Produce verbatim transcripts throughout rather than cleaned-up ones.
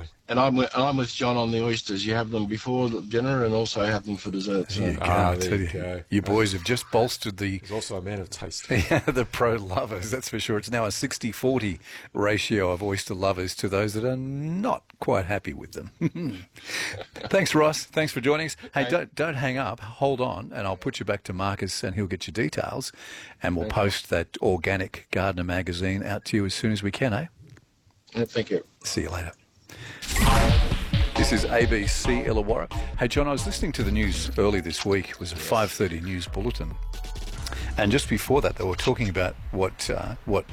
And I'm with, I'm with John on the oysters. You have them before the dinner and also have them for dessert. So. There you go. Ah, I there tell you you, go. you boys have just bolstered the He's also a man of taste. yeah, the pro lovers, that's for sure. It's now a sixty forty ratio of oyster lovers to those that are not quite happy with them. Thanks, Ross. Thanks for joining us. Hey, don't don't hang up. Hold on, and I'll put you back to Marcus, and he'll get your details, and we'll post that organic gardener magazine out to you as soon as we can, eh? Yeah, thank you. See you later. This is A B C Illawarra. Hey, John, I was listening to the news early this week. It was a five thirty news bulletin. And just before that, they were talking about what uh, what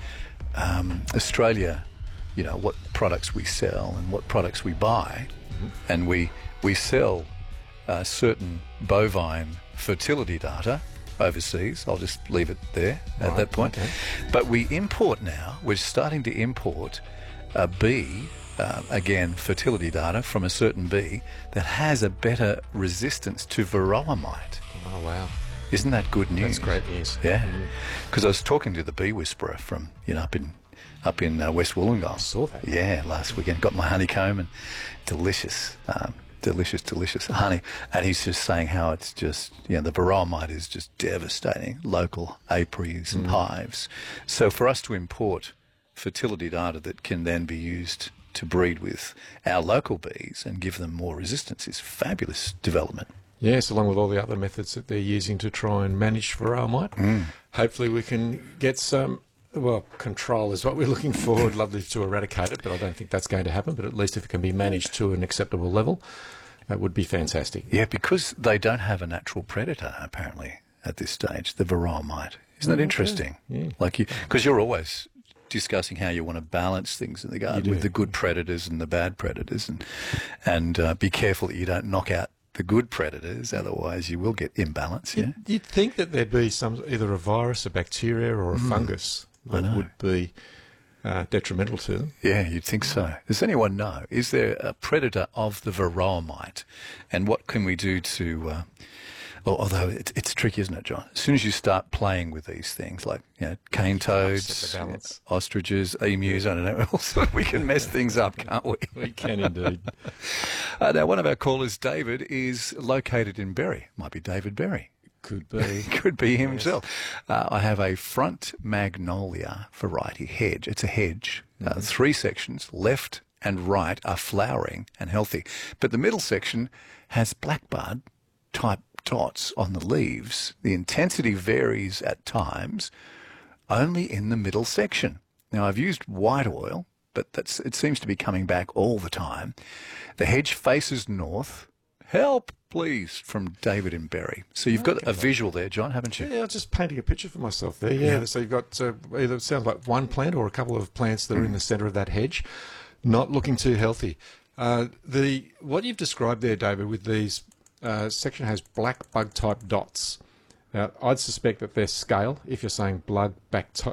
um, Australia, you know, what products we sell and what products we buy. Mm-hmm. And we, we sell uh, certain bovine fertility data overseas. I'll just leave it there at Right, that point. okay. But we import now, we're starting to import a bee, uh, again, fertility data from a certain bee that has a better resistance to varroa mite. Oh, wow. Isn't that good news? That's great news. Yeah, because I was talking to the bee whisperer from, you know, up in up in uh, West Wollongong. I saw that. Yeah, last weekend. Got my honeycomb and delicious, um, delicious, delicious honey. And he's just saying how it's just, you know, the varroa mite is just devastating local apiaries and hives. So for us to import fertility data that can then be used to breed with our local bees and give them more resistance is fabulous development. Yes, along with all the other methods that they're using to try and manage varroa mite. Mm. Hopefully we can get some, well, control is what we're looking for. I'd love to eradicate it, but I don't think that's going to happen. But at least if it can be managed to an acceptable level, that would be fantastic. Yeah, because they don't have a natural predator, apparently, at this stage, the varroa mite. Isn't that interesting? Yeah. Like you, because you're always discussing how you want to balance things in the garden do. with the good predators and the bad predators, and and uh, be careful that you don't knock out the good predators, otherwise you will get imbalance. Yeah, You'd, you'd think that there'd be some either a virus, a bacteria, or a fungus that know. would be uh, detrimental to them. yeah, you'd think so. Does anyone know? Is there a predator of the varroa mite, and what can we do to? Uh, Well, although it's, it's tricky, isn't it, John? As soon as you start playing with these things, like you know, cane Upset toads, the balance. ostriches, emus, I don't know, also we can mess things up, can't we? We can indeed. Uh, now, one of our callers, David, is located in Berry. Might be David Berry. Could be. Could be himself. Uh, I have a front magnolia variety hedge. It's a hedge. Uh, three sections, left and right, are flowering and healthy. But the middle section has blackbud type dots on the leaves. The intensity varies at times, only in the middle section. Now, I've used white oil, but that's it seems to be coming back all the time. The hedge faces north. Help, please, from David in Berry. So you've got a visual there, John, haven't you? Yeah, I was just painting a picture for myself there. Yeah, Yeah. so you've got uh, either it sounds like one plant or a couple of plants that are in the centre of that hedge, not looking too healthy. Uh, the what you've described there, David, with these uh, section has black bug type dots. Now, I'd suspect that they're scale. If you're saying blood back ty-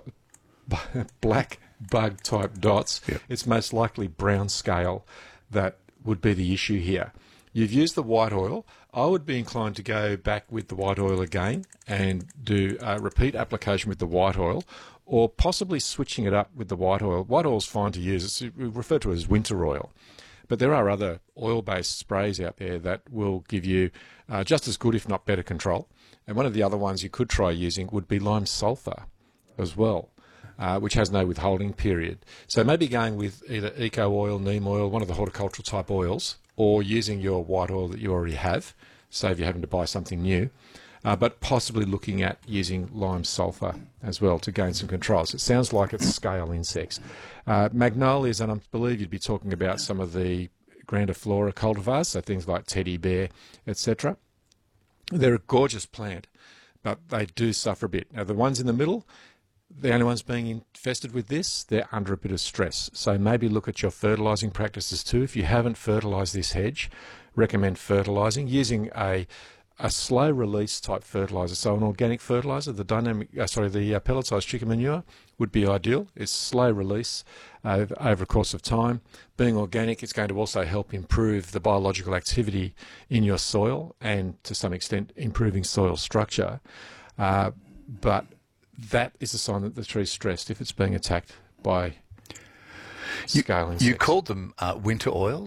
black bug type dots, Yep. it's most likely brown scale that would be the issue here. You've used the white oil. I would be inclined to go back with the white oil again and do a repeat application with the white oil, or possibly switching it up with the white oil. White oil is fine to use. It's referred to as winter oil. But there are other oil-based sprays out there that will give you uh, just as good, if not better, control. And one of the other ones you could try using would be lime sulphur as well, uh, which has no withholding period. So maybe going with either eco oil, neem oil, one of the horticultural type oils, or using your white oil that you already have, save you having to buy something new, uh, but possibly looking at using lime sulphur as well to gain some controls. It sounds like it's scale insects. Uh, magnolias, and I believe you'd be talking about some of the grandiflora cultivars, so things like teddy bear, et cetera. They're a gorgeous plant, but they do suffer a bit. Now, the ones in the middle, the only ones being infested with this, they're under a bit of stress. So maybe look at your fertilising practices too. If you haven't fertilised this hedge, recommend fertilising using a a slow release type fertiliser. So an organic fertiliser, the dynamic, uh, sorry, the uh, pelletised chicken manure would be ideal. It's slow release uh, over a course of time. Being organic, it's going to also help improve the biological activity in your soil and to some extent improving soil structure. Uh, but that is a sign that the tree's stressed if it's being attacked by scale insects. You called them uh, winter oils.